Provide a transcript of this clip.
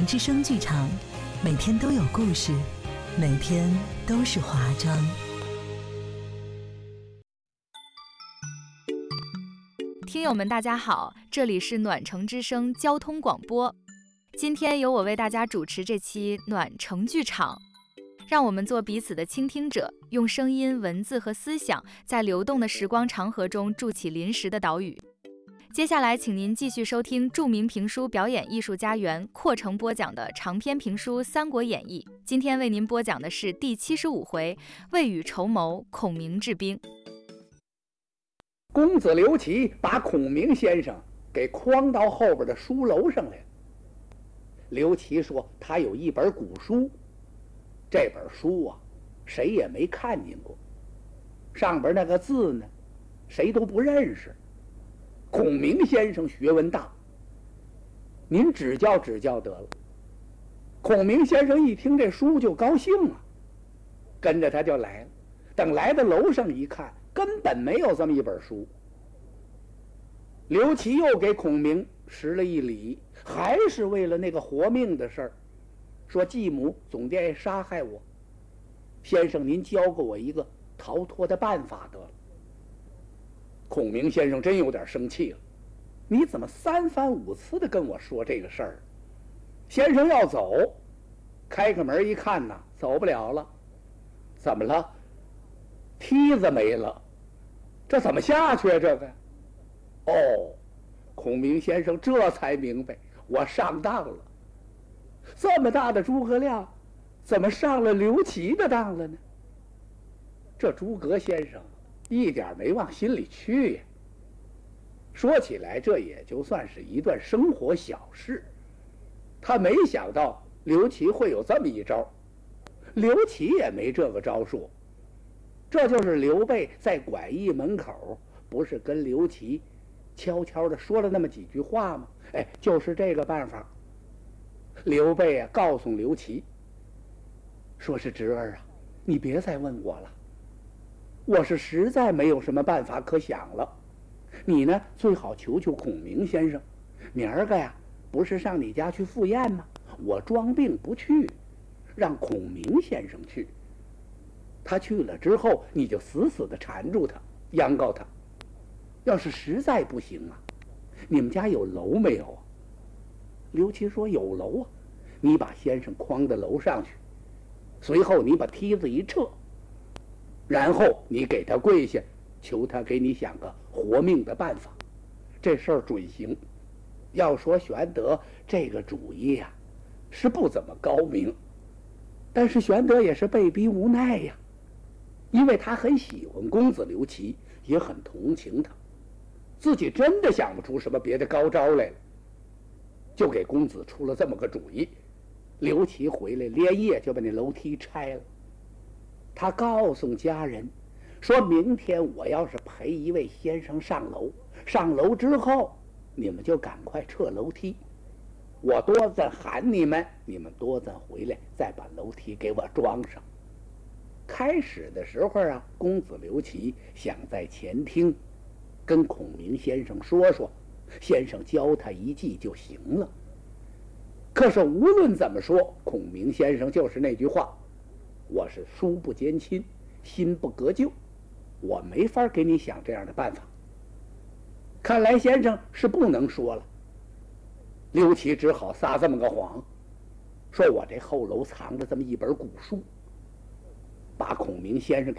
城之声剧场，每天都有故事，每天都是华章。 听友们大家好，这里是暖城之声交通广播，今天由我为大家主持这期暖城剧场，让我们做彼此的倾听者，用声音、文字和思想在流动的时光长河中筑起临时的岛屿。接下来请您继续收听著名评书表演艺术家园扩城播讲的长篇评书《三国演义》，今天为您播讲的是第75回未雨绸缪，孔明治兵。 公子刘琦把孔明先生给诓到后边的书楼上来了。刘琦说他有一本古书，这本书啊谁也没看见过，上边那个字呢谁都不认识。孔明先生学问大，您指教指教得了。孔明先生一听这书就高兴了，跟着他就来了。等来到楼上一看，根本没有这么一本书。刘琦又给孔明施了一礼，还是为了那个活命的事儿，说继母总殿杀害我，先生您教给我一个逃脱的办法得了。孔明先生真有点生气了，你怎么三番五次的跟我说这个事儿？先生要走，开个门一看呐，走不了了。怎么了？梯子没了，这怎么下去啊？这个哦，孔明先生这才明白，我上当了。这么大的诸葛亮，怎么上了刘琦的当了呢？这诸葛先生一点没往心里去呀。说起来，这也就算是一段生活小事。他没想到刘琦会有这么一招，刘琦也没这个招数。这就是刘备在馆驿门口，不是跟刘琦悄悄地说了那么几句话吗？哎，就是这个办法。刘备啊，告诉刘琦，说是侄儿啊，你别再问我了，我是实在没有什么办法可想了。你呢，最好求求孔明先生，明儿个呀，不是上你家去赴宴吗？我装病不去，让孔明先生去。他去了之后，你就死死地缠住他，央告他。要是实在不行啊，你们家有楼没有啊？刘琦说有楼啊，你把先生诓到楼上去，随后你把梯子一撤，然后你给他跪下，求他给你想个活命的办法，这事儿准行。要说玄德这个主意呀，是不怎么高明，但是玄德也是被逼无奈呀，因为他很喜欢公子刘琦，也很同情他，自己真的想不出什么别的高招来了，就给公子出了这么个主意。刘琦回来连夜就把那楼梯拆了，他告诉家人说，明天我要是陪一位先生上楼，上楼之后你们就赶快撤楼梯，我多暂喊你们，你们多暂回来，再把楼梯给我装上。开始的时候啊，公子刘琦想在前厅跟孔明先生说说，先生教他一计就行了。可是无论怎么说，孔明先生就是那句话，我是书不兼亲，心不隔旧，我没法给你想这样的办法。看来先生是不能说了。刘琦只好撒这么个谎，说我这后楼藏着这么一本古书，把孔明先生